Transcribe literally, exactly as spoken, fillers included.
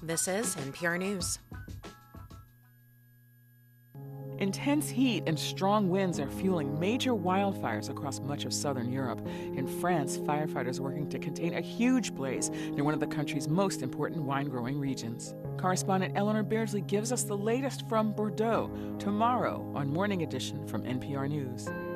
This is N P R News. Intense heat and strong winds are fueling major wildfires across much of southern Europe. In France, firefighters are working to contain a huge blaze near one of the country's most important wine-growing regions. Correspondent Eleanor Beardsley gives us the latest from Bordeaux tomorrow on Morning Edition from N P R News.